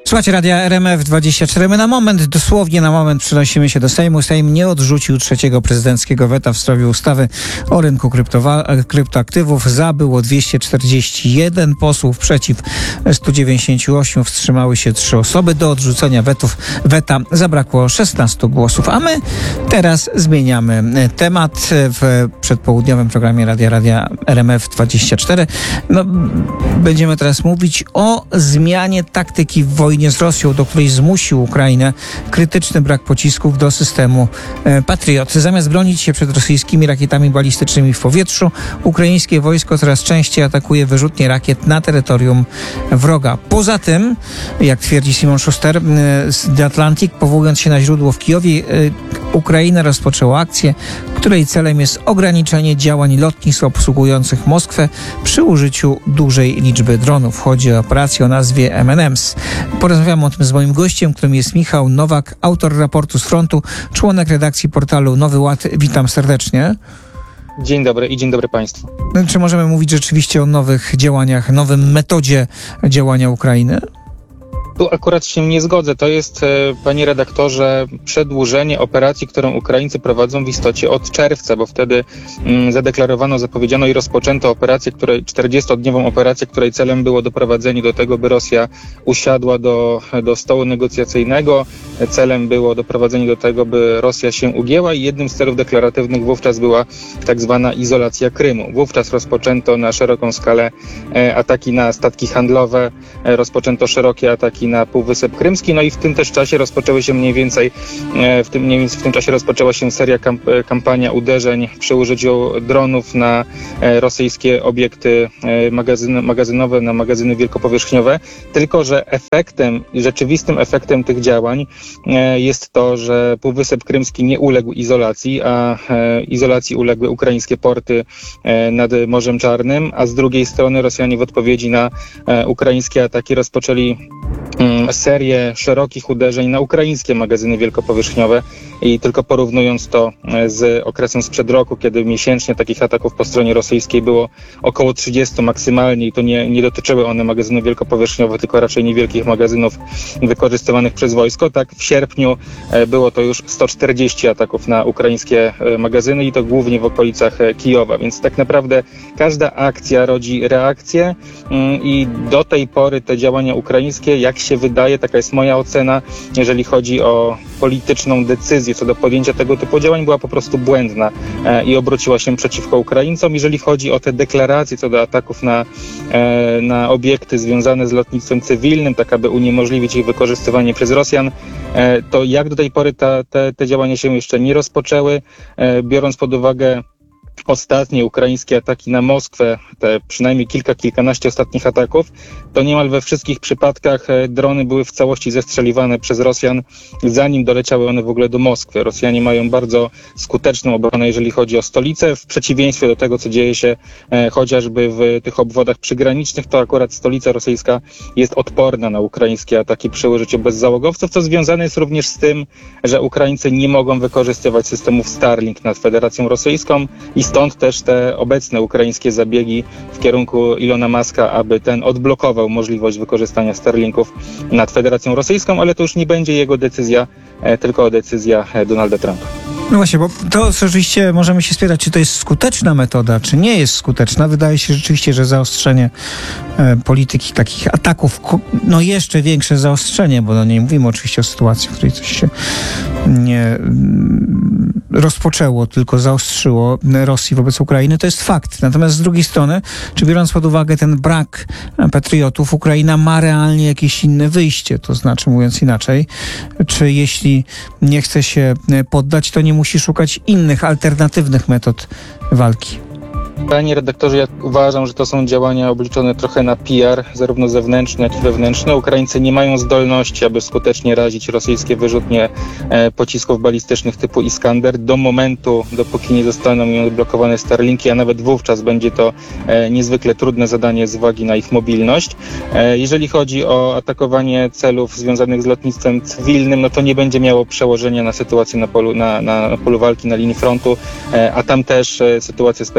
Słuchajcie, Radia RMF24. My na moment, dosłownie na moment przenosimy się do Sejmu. Sejm nie odrzucił trzeciego prezydenckiego weta w sprawie ustawy o rynku kryptoaktywów. Za było 241 posłów, przeciw 198, wstrzymały się 3 osoby. Do odrzucenia weta zabrakło 16 głosów. A my teraz zmieniamy temat w przedpołudniowym programie Radia RMF24. Będziemy teraz mówić o zmianie taktyki w wojnie z Rosją, do której zmusił Ukrainę krytyczny brak pocisków do systemu Patriot. Zamiast bronić się przed rosyjskimi rakietami balistycznymi w powietrzu, ukraińskie wojsko coraz częściej atakuje wyrzutnie rakiet na terytorium wroga. Poza tym, jak twierdzi Simon Schuster z The Atlantic, powołując się na źródło w Kijowie, Ukraina rozpoczęła akcję, której celem jest ograniczenie działań lotnisk obsługujących Moskwę przy użyciu dużej liczby dronów. Chodzi o operację o nazwie M&M's. Porozmawiamy o tym z moim gościem, którym jest Michał Nowak, autor raportu z frontu, członek redakcji portalu Nowy Ład. Witam serdecznie. Dzień dobry i dzień dobry Państwu. Czy możemy mówić rzeczywiście o nowych działaniach, nowym metodzie działania Ukrainy? Tu akurat się nie zgodzę. To jest, panie redaktorze, przedłużenie operacji, którą Ukraińcy prowadzą w istocie od czerwca, bo wtedy zapowiedziano i rozpoczęto operację, 40-dniową operację, której celem było doprowadzenie do tego, by Rosja usiadła do stołu negocjacyjnego. Celem było doprowadzenie do tego, by Rosja się ugięła i jednym z celów deklaratywnych wówczas była tak zwana izolacja Krymu. Wówczas rozpoczęto na szeroką skalę ataki na statki handlowe, rozpoczęto szerokie ataki na Półwysep Krymski, no i w tym też czasie rozpoczęły się mniej więcej w tym czasie rozpoczęła się seria kampania uderzeń przy użyciu dronów na rosyjskie obiekty magazynowe, na magazyny wielkopowierzchniowe, tylko że rzeczywistym efektem tych działań jest to, że Półwysep Krymski nie uległ izolacji, a izolacji uległy ukraińskie porty nad Morzem Czarnym, a z drugiej strony Rosjanie w odpowiedzi na ukraińskie ataki rozpoczęli serię szerokich uderzeń na ukraińskie magazyny wielkopowierzchniowe i tylko porównując to z okresem sprzed roku, kiedy miesięcznie takich ataków po stronie rosyjskiej było około 30 maksymalnie i to nie dotyczyły one magazynów wielkopowierzchniowych, tylko raczej niewielkich magazynów wykorzystywanych przez wojsko, tak w sierpniu było to już 140 ataków na ukraińskie magazyny i to głównie w okolicach Kijowa, więc tak naprawdę każda akcja rodzi reakcję i do tej pory te działania ukraińskie, jak się wydaje, taka jest moja ocena, jeżeli chodzi o polityczną decyzję co do podjęcia tego typu działań, była po prostu błędna i obróciła się przeciwko Ukraińcom. Jeżeli chodzi o te deklaracje co do ataków na obiekty związane z lotnictwem cywilnym, tak aby uniemożliwić ich wykorzystywanie przez Rosjan, to jak do tej pory te działania się jeszcze nie rozpoczęły, biorąc pod uwagę ostatnie ukraińskie ataki na Moskwę, te przynajmniej kilkanaście ostatnich ataków, to niemal we wszystkich przypadkach drony były w całości zestrzeliwane przez Rosjan, zanim doleciały one w ogóle do Moskwy. Rosjanie mają bardzo skuteczną obronę, jeżeli chodzi o stolicę. W przeciwieństwie do tego, co dzieje się chociażby w tych obwodach przygranicznych, to akurat stolica rosyjska jest odporna na ukraińskie ataki przy użyciu bezzałogowców, co związane jest również z tym, że Ukraińcy nie mogą wykorzystywać systemów Starlink nad Federacją Rosyjską i stąd też te obecne ukraińskie zabiegi w kierunku Ilona Muska, aby ten odblokował możliwość wykorzystania Starlinków nad Federacją Rosyjską, ale to już nie będzie jego decyzja, tylko decyzja Donalda Trumpa. No właśnie, bo to rzeczywiście możemy się spytać, czy to jest skuteczna metoda, czy nie jest skuteczna. Wydaje się rzeczywiście, że zaostrzenie polityki takich ataków, jeszcze większe zaostrzenie, bo nie mówimy oczywiście o sytuacji, w której coś się nie rozpoczęło, tylko zaostrzyło Rosji wobec Ukrainy, to jest fakt. Natomiast z drugiej strony, czy biorąc pod uwagę ten brak patriotów, Ukraina ma realnie jakieś inne wyjście? To znaczy, mówiąc inaczej, czy jeśli nie chce się poddać, to nie musi szukać innych, alternatywnych metod walki? Panie redaktorze, ja uważam, że to są działania obliczone trochę na PR, zarówno zewnętrzny, jak i wewnętrzny. Ukraińcy nie mają zdolności, aby skutecznie razić rosyjskie wyrzutnie pocisków balistycznych typu Iskander do momentu, dopóki nie zostaną im odblokowane Starlinki, a nawet wówczas będzie to niezwykle trudne zadanie z uwagi na ich mobilność. Jeżeli chodzi o atakowanie celów związanych z lotnictwem cywilnym, no to nie będzie miało przełożenia na sytuację na polu walki, na linii frontu, a tam też sytuacja z perspektywy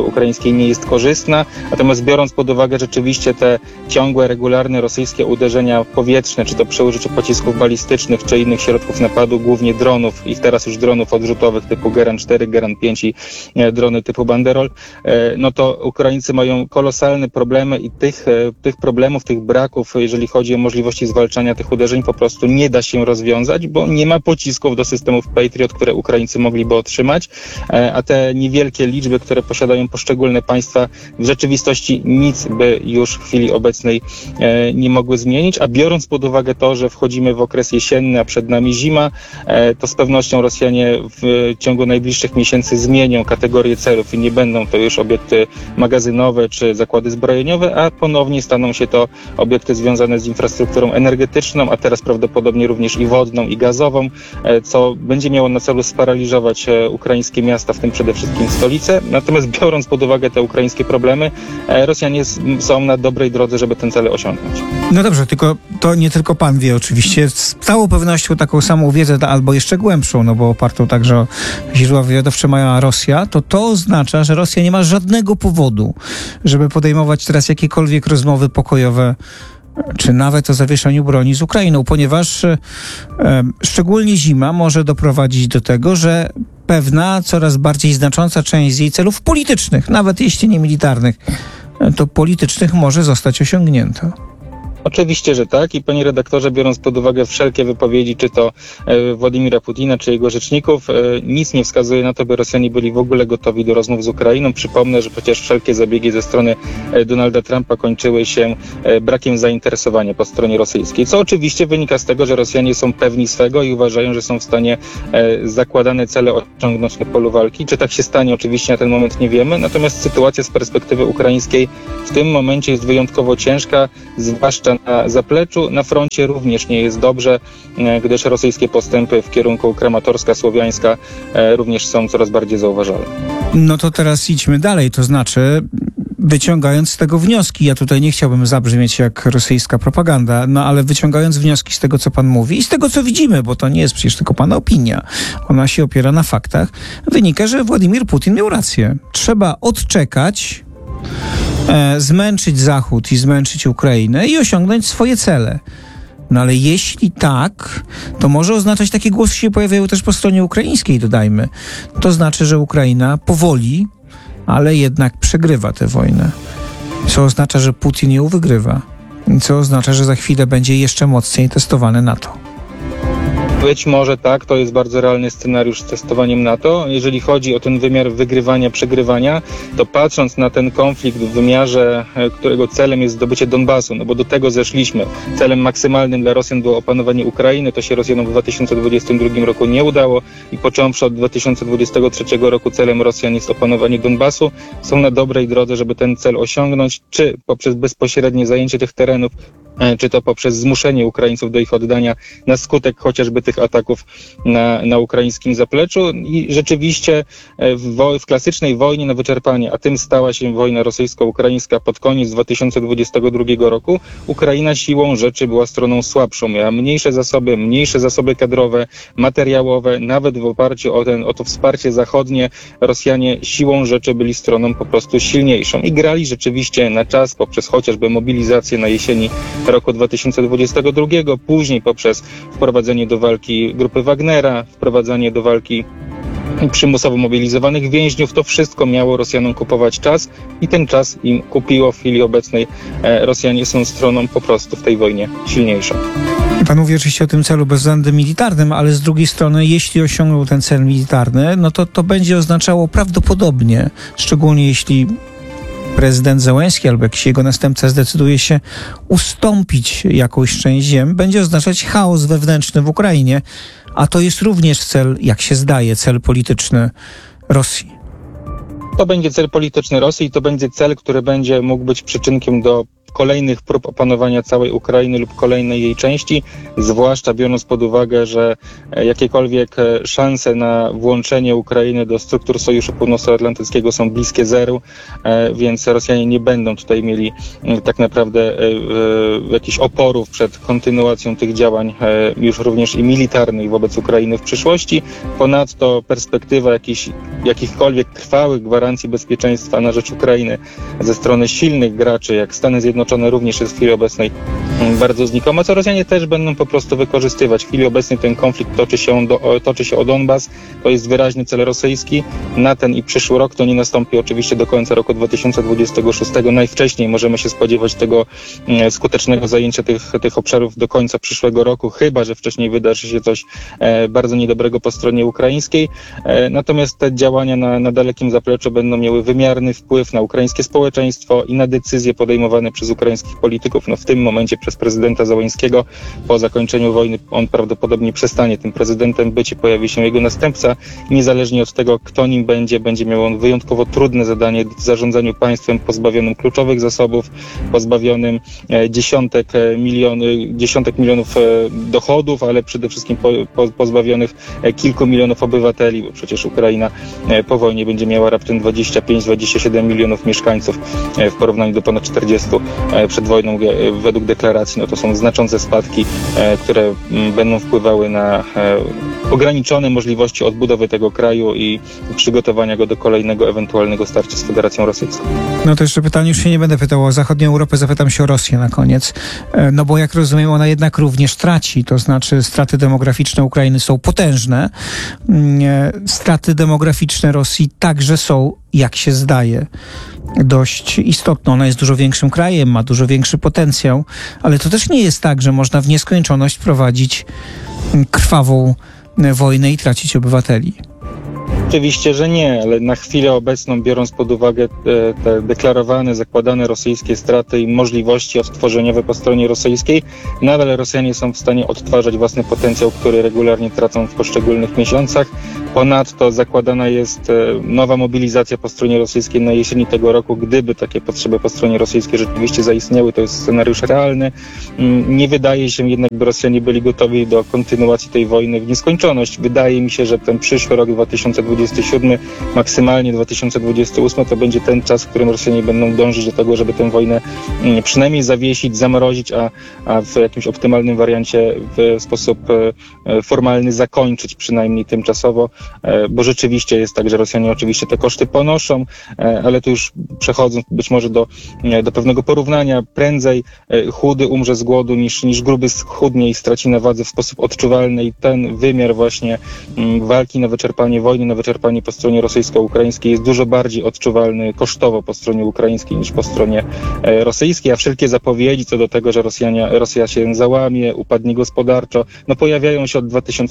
ukraińskiej nie jest korzystna, natomiast biorąc pod uwagę rzeczywiście te ciągłe, regularne rosyjskie uderzenia powietrzne, czy to przy użyciu pocisków balistycznych, czy innych środków napadu, głównie dronów, i teraz już dronów odrzutowych typu Geran 4, Geran 5 i drony typu Banderol, no to Ukraińcy mają kolosalne problemy i tych problemów, tych braków, jeżeli chodzi o możliwości zwalczania tych uderzeń, po prostu nie da się rozwiązać, bo nie ma pocisków do systemów Patriot, które Ukraińcy mogliby otrzymać, a te niewielkie liczby, które posiadają poszczególne państwa, w rzeczywistości nic by już w chwili obecnej nie mogły zmienić, a biorąc pod uwagę to, że wchodzimy w okres jesienny, a przed nami zima, to z pewnością Rosjanie w ciągu najbliższych miesięcy zmienią kategorię celów i nie będą to już obiekty magazynowe czy zakłady zbrojeniowe, a ponownie staną się to obiekty związane z infrastrukturą energetyczną, a teraz prawdopodobnie również i wodną, i gazową, co będzie miało na celu sparaliżować ukraińskie miasta, w tym przede wszystkim stolicę. Natomiast biorąc pod uwagę te ukraińskie problemy, Rosjanie są na dobrej drodze, żeby ten cel osiągnąć. No dobrze, tylko to nie tylko pan wie oczywiście. Z całą pewnością taką samą wiedzę, albo jeszcze głębszą, no bo opartą także o źródła wywiadowcze ma Rosja, to oznacza, że Rosja nie ma żadnego powodu, żeby podejmować teraz jakiekolwiek rozmowy pokojowe, czy nawet o zawieszeniu broni z Ukrainą, ponieważ szczególnie zima może doprowadzić do tego, że pewna, coraz bardziej znacząca część z jej celów politycznych, nawet jeśli nie militarnych, to politycznych może zostać osiągnięta. Oczywiście, że tak i panie redaktorze, biorąc pod uwagę wszelkie wypowiedzi, czy to Władimira Putina, czy jego rzeczników, nic nie wskazuje na to, by Rosjanie byli w ogóle gotowi do rozmów z Ukrainą. Przypomnę, że przecież wszelkie zabiegi ze strony Donalda Trumpa kończyły się brakiem zainteresowania po stronie rosyjskiej, co oczywiście wynika z tego, że Rosjanie są pewni swego i uważają, że są w stanie zakładane cele osiągnąć na polu walki. Czy tak się stanie, oczywiście na ten moment nie wiemy, natomiast sytuacja z perspektywy ukraińskiej w tym momencie jest wyjątkowo ciężka, zwłaszcza na zapleczu. Na froncie również nie jest dobrze, gdyż rosyjskie postępy w kierunku Kramatorska, Słowiańska również są coraz bardziej zauważalne. No to teraz idźmy dalej, to znaczy wyciągając z tego wnioski, ja tutaj nie chciałbym zabrzmieć jak rosyjska propaganda, no ale wyciągając wnioski z tego, co pan mówi i z tego, co widzimy, bo to nie jest przecież tylko pana opinia, ona się opiera na faktach, wynika, że Władimir Putin miał rację. Trzeba odczekać, zmęczyć Zachód i zmęczyć Ukrainę i osiągnąć swoje cele. No ale jeśli tak, to może oznaczać, takie głosy się pojawiają też po stronie ukraińskiej, dodajmy. To znaczy, że Ukraina powoli, ale jednak przegrywa tę wojnę. Co oznacza, że Putin ją wygrywa. I co oznacza, że za chwilę będzie jeszcze mocniej testowane NATO. Być może tak, to jest bardzo realny scenariusz z testowaniem NATO. Jeżeli chodzi o ten wymiar wygrywania, przegrywania, to patrząc na ten konflikt w wymiarze, którego celem jest zdobycie Donbasu, no bo do tego zeszliśmy. Celem maksymalnym dla Rosjan było opanowanie Ukrainy, to się Rosjanom w 2022 roku nie udało i począwszy od 2023 roku celem Rosjan jest opanowanie Donbasu. Są na dobrej drodze, żeby ten cel osiągnąć, czy poprzez bezpośrednie zajęcie tych terenów, czy to poprzez zmuszenie Ukraińców do ich oddania na skutek chociażby tych ataków na ukraińskim zapleczu. I rzeczywiście w klasycznej wojnie na wyczerpanie, a tym stała się wojna rosyjsko-ukraińska pod koniec 2022 roku, Ukraina siłą rzeczy była stroną słabszą. Miała mniejsze zasoby kadrowe, materiałowe, nawet w oparciu o to wsparcie zachodnie Rosjanie siłą rzeczy byli stroną po prostu silniejszą i grali rzeczywiście na czas poprzez chociażby mobilizację na jesieni roku 2022, później poprzez wprowadzenie do walki grupy Wagnera, wprowadzanie do walki przymusowo mobilizowanych więźniów. To wszystko miało Rosjanom kupować czas i ten czas im kupiło. W chwili obecnej Rosjanie są stroną po prostu w tej wojnie silniejszą. Pan mówi oczywiście o tym celu bez względu militarnym, ale z drugiej strony, jeśli osiągną ten cel militarny, no to będzie oznaczało prawdopodobnie, szczególnie jeśli prezydent Zełenski albo jakiś jego następca zdecyduje się ustąpić jakąś część ziem, będzie oznaczać chaos wewnętrzny w Ukrainie, a to jest również cel, jak się zdaje, cel polityczny Rosji. To będzie cel polityczny Rosji i to będzie cel, który będzie mógł być przyczynkiem do kolejnych prób opanowania całej Ukrainy lub kolejnej jej części, zwłaszcza biorąc pod uwagę, że jakiekolwiek szanse na włączenie Ukrainy do struktur Sojuszu Północnoatlantyckiego są bliskie zeru, więc Rosjanie nie będą tutaj mieli tak naprawdę jakichś oporów przed kontynuacją tych działań już również i militarnych wobec Ukrainy w przyszłości. Ponadto perspektywa jakichkolwiek trwałych gwarancji bezpieczeństwa na rzecz Ukrainy ze strony silnych graczy, jak Stany Zjednoczone, również jest w chwili obecnej bardzo znikoma, co Rosjanie też będą po prostu wykorzystywać. W chwili obecnej ten konflikt toczy się o Donbas, to jest wyraźny cel rosyjski. Na ten i przyszły rok to nie nastąpi oczywiście do końca roku 2026. Najwcześniej możemy się spodziewać tego skutecznego zajęcia tych obszarów do końca przyszłego roku, chyba że wcześniej wydarzy się coś bardzo niedobrego po stronie ukraińskiej. Natomiast te działania na dalekim zapleczu będą miały wymierny wpływ na ukraińskie społeczeństwo i na decyzje podejmowane przez ukraińskich polityków. W tym momencie przez prezydenta Zełenskiego. Po zakończeniu wojny on prawdopodobnie przestanie tym prezydentem być i pojawi się jego następca. Niezależnie od tego, kto nim będzie miał on wyjątkowo trudne zadanie w zarządzaniu państwem pozbawionym kluczowych zasobów, pozbawionym dziesiątek milionów dochodów, ale przede wszystkim pozbawionych kilku milionów obywateli, bo przecież Ukraina po wojnie będzie miała raptem 25-27 milionów mieszkańców w porównaniu do ponad 40 przed wojną według deklaracji. To są znaczące spadki, które będą wpływały na ograniczone możliwości odbudowy tego kraju i przygotowania go do kolejnego ewentualnego starcia z Federacją Rosyjską. To jeszcze pytanie, już się nie będę pytał o zachodnią Europę, zapytam się o Rosję na koniec. Bo jak rozumiem, ona jednak również traci, to znaczy straty demograficzne Ukrainy są potężne. Straty demograficzne Rosji także są, jak się zdaje, dość istotną. Ona jest dużo większym krajem, ma dużo większy potencjał, ale to też nie jest tak, że można w nieskończoność prowadzić krwawą wojnę i tracić obywateli. Oczywiście, że nie, ale na chwilę obecną, biorąc pod uwagę te deklarowane, zakładane rosyjskie straty i możliwości odtworzeniowe po stronie rosyjskiej, nadal Rosjanie są w stanie odtwarzać własny potencjał, który regularnie tracą w poszczególnych miesiącach. Ponadto zakładana jest nowa mobilizacja po stronie rosyjskiej na jesieni tego roku. Gdyby takie potrzeby po stronie rosyjskiej rzeczywiście zaistniały, to jest scenariusz realny. Nie wydaje się jednak, by Rosjanie byli gotowi do kontynuacji tej wojny w nieskończoność. Wydaje mi się, że ten przyszły rok 2027, maksymalnie 2028, to będzie ten czas, w którym Rosjanie będą dążyć do tego, żeby tę wojnę przynajmniej zawiesić, zamrozić, a w jakimś optymalnym wariancie w sposób formalny zakończyć, przynajmniej tymczasowo, bo rzeczywiście jest tak, że Rosjanie oczywiście te koszty ponoszą, ale tu już przechodząc być może do pewnego porównania, prędzej chudy umrze z głodu niż gruby schudnie i straci na wadze w sposób odczuwalny i ten wymiar właśnie walki na wyczerpanie wojny, na wyczerpanie po stronie rosyjsko-ukraińskiej jest dużo bardziej odczuwalny kosztowo po stronie ukraińskiej niż po stronie rosyjskiej, a wszelkie zapowiedzi co do tego, że Rosja się załamie, upadnie gospodarczo, pojawiają się od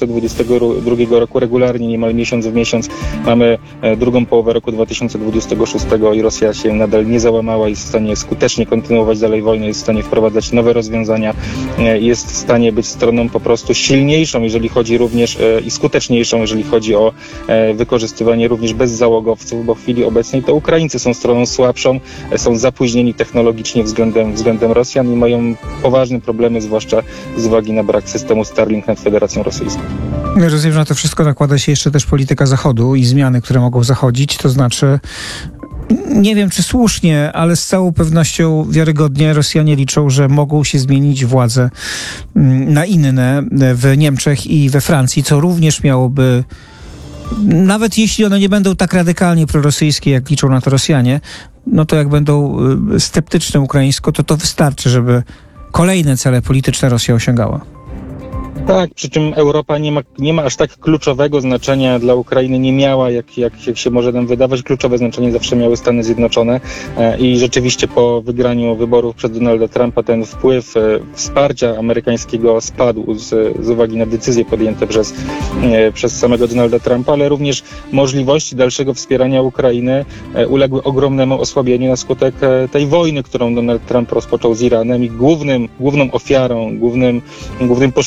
2022 roku regularnie, niemal miesiąc w miesiąc. Mamy drugą połowę roku 2026 i Rosja się nadal nie załamała, jest w stanie skutecznie kontynuować dalej wojnę, jest w stanie wprowadzać nowe rozwiązania, jest w stanie być stroną po prostu silniejszą, jeżeli chodzi również i skuteczniejszą, jeżeli chodzi o wykorzystywanie również bezzałogowców, bo w chwili obecnej to Ukraińcy są stroną słabszą, są zapóźnieni technologicznie względem Rosjan i mają poważne problemy, zwłaszcza z uwagi na brak systemu Starlink nad Federacją Rosyjską. Rozumiem, że na to wszystko nakłada się jeszcze też polityka Zachodu i zmiany, które mogą zachodzić, to znaczy nie wiem, czy słusznie, ale z całą pewnością wiarygodnie Rosjanie liczą, że mogą się zmienić władze na inne w Niemczech i we Francji, co również miałoby, nawet jeśli one nie będą tak radykalnie prorosyjskie, jak liczą na to Rosjanie, to jak będą sceptyczne ukraińsko, to wystarczy, żeby kolejne cele polityczne Rosja osiągała. Tak, przy czym Europa nie ma aż tak kluczowego znaczenia dla Ukrainy, nie miała, jak się może nam wydawać. Kluczowe znaczenie zawsze miały Stany Zjednoczone i rzeczywiście po wygraniu wyborów przez Donalda Trumpa ten wpływ wsparcia amerykańskiego spadł z uwagi na decyzje podjęte przez samego Donalda Trumpa, ale również możliwości dalszego wspierania Ukrainy uległy ogromnemu osłabieniu na skutek tej wojny, którą Donald Trump rozpoczął z Iranem i główną ofiarą, głównym poszkodowanym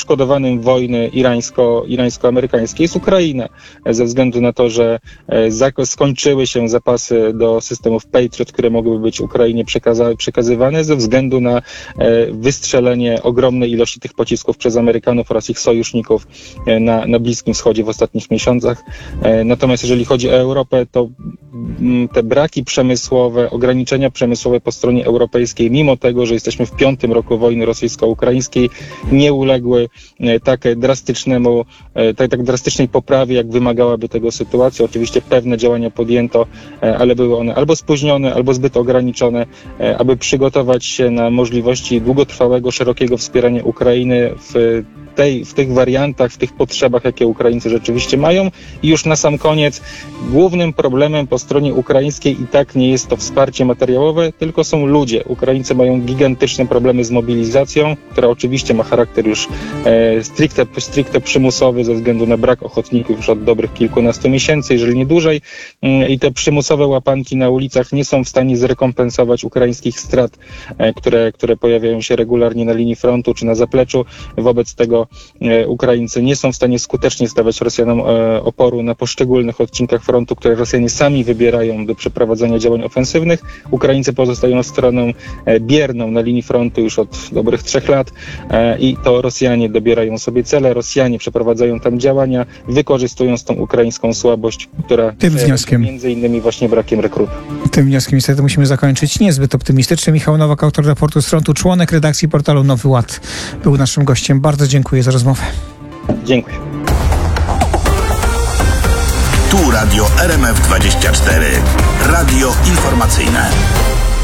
powodem wojny irańsko-amerykańskiej jest Ukraina. Ze względu na to, że skończyły się zapasy do systemów Patriot, które mogłyby być Ukrainie przekazywane, ze względu na wystrzelenie ogromnej ilości tych pocisków przez Amerykanów oraz ich sojuszników na Bliskim Wschodzie w ostatnich miesiącach. Natomiast jeżeli chodzi o Europę, to te braki przemysłowe, ograniczenia przemysłowe po stronie europejskiej, mimo tego, że jesteśmy w 5. roku wojny rosyjsko-ukraińskiej, nie uległy tak drastycznej poprawie, jak wymagałaby tego sytuacja. Oczywiście pewne działania podjęto, ale były one albo spóźnione, albo zbyt ograniczone, aby przygotować się na możliwości długotrwałego, szerokiego wspierania Ukrainy w tych wariantach, w tych potrzebach, jakie Ukraińcy rzeczywiście mają. I już na sam koniec, głównym problemem po stronie ukraińskiej i tak nie jest to wsparcie materiałowe, tylko są ludzie. Ukraińcy mają gigantyczne problemy z mobilizacją, która oczywiście ma charakter już stricte przymusowy ze względu na brak ochotników już od dobrych kilkunastu miesięcy, jeżeli nie dłużej. I te przymusowe łapanki na ulicach nie są w stanie zrekompensować ukraińskich strat, które pojawiają się regularnie na linii frontu czy na zapleczu. Wobec tego Ukraińcy nie są w stanie skutecznie stawiać Rosjanom oporu na poszczególnych odcinkach frontu, które Rosjanie sami wybierają do przeprowadzenia działań ofensywnych. Ukraińcy pozostają stroną bierną na linii frontu już od dobrych 3 lat i to Rosjanie dobierają sobie cele, Rosjanie przeprowadzają tam działania, wykorzystując tą ukraińską słabość, która między innymi właśnie brakiem rekrutów. Tym wnioskiem niestety musimy zakończyć niezbyt optymistycznie. Michał Nowak, autor raportu z frontu, członek redakcji portalu Nowy Ład, był naszym gościem. Bardzo dziękuję za rozmowę. Dziękuję. Tu Radio RMF24. Radio informacyjne.